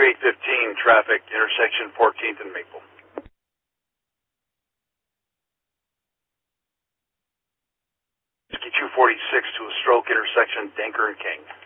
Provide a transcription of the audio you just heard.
3815 traffic, intersection 14th and Maple. 246 to a stroke, intersection Denker and King.